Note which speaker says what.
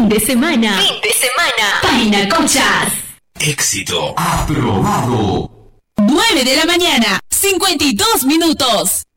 Speaker 1: Fin de semana. Painacochas.
Speaker 2: Éxito aprobado.
Speaker 3: 9 de la mañana, 52 minutos.